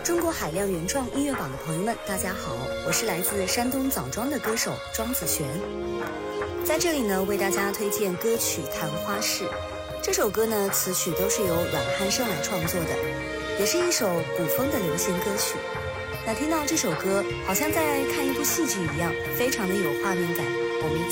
中国海量原创音乐榜的朋友们，大家好，我是来自山东枣庄的歌手庄子璇，在这里呢为大家推荐歌曲《昙花逝》。这首歌呢词曲都是由阮汉胜来创作的，也是一首古风的流行歌曲。那听到这首歌好像在看一部戏剧一样，非常的有画面感，我们一起